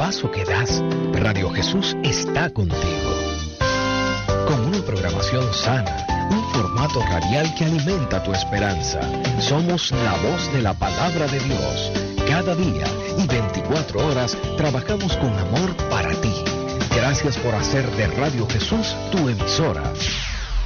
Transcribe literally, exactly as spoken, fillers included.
paso que das, Radio Jesús está contigo. Con una programación sana, un formato radial que alimenta tu esperanza. Somos la voz de la palabra de Dios. Cada día y veinticuatro horas trabajamos con amor para ti. Gracias por hacer de Radio Jesús tu emisora.